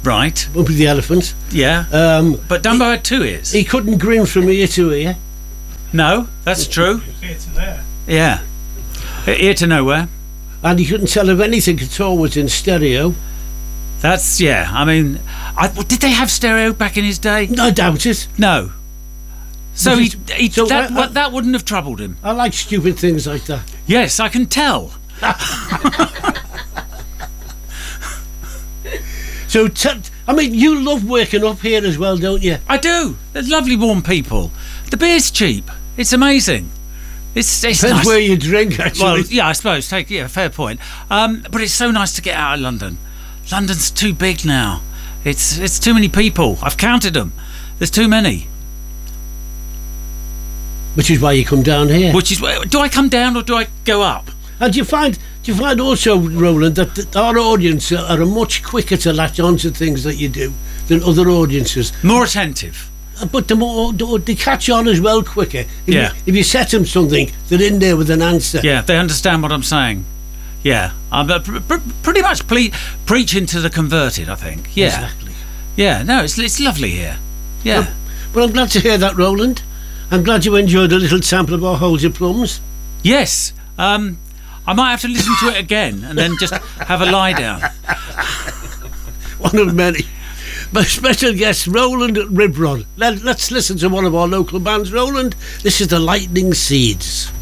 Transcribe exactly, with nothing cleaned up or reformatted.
Right. Up with the elephant. Yeah. Um, but Dumbo had two ears. He couldn't grin from ear to ear. No, that's true. Ear to there. Yeah. Ear to nowhere. And he couldn't tell if anything at all was in stereo. That's, yeah, I mean, I, did they have stereo back in his day? I doubt it. No. So, he, he, so that, I, I, that wouldn't have troubled him. I like stupid things like that. Yes, I can tell. So, t- I mean, you love working up here as well, don't you? I do. They're lovely, warm people. The beer's cheap. It's amazing. It's, it's Depends nice. where you drink, actually. Well, yeah, I suppose. Take yeah, fair point. Um, but it's so nice to get out of London. London's too big now. It's it's too many people. I've counted them. There's too many. Which is why you come down here. Which is do I come down or do I go up? And do you find do you find also, Roland, that, that our audience are, are much quicker to latch on to things that you do than other audiences? More attentive. But the more they catch on as well quicker. If Yeah. You, if you set them something, they're in there with an answer. Yeah, they understand what I'm saying. Yeah, I'm uh, pr- pr- pretty much ple- preaching to the converted, I think. Yeah, Exactly. yeah. No, it's it's lovely here. Yeah. Well, well, I'm glad to hear that, Roland. I'm glad you enjoyed a little sample of our Hold Your Plums. Yes. Um, I might have to listen to it again and then just have a lie down. One of many. My special guest, Roland Ribron. Let, let's listen to one of our local bands, Roland. This is the Lightning Seeds.